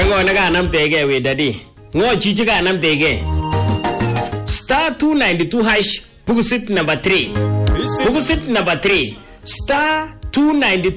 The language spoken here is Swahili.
Wengo na kanam tege we daddy. Ngo chichi kanam tege. Star 292 hash. Pugusit number 3. Pugusit number 3. Star 292